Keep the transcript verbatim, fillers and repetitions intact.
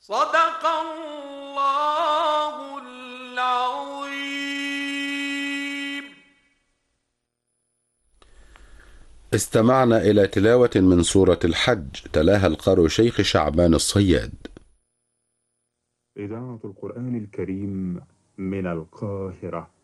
صدق الله العظيم. استمعنا إلى تلاوة من سورة الحج تلاها القارئ شيخ شعبان الصياد. إذاعة القرآن الكريم من القاهرة.